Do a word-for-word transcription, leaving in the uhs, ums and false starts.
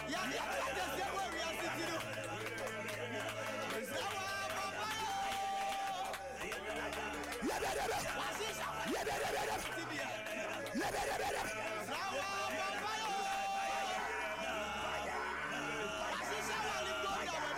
Yeah, yeah, yeah, just get where we are sitting. Is that why, Papa? Yeah, yeah, yeah.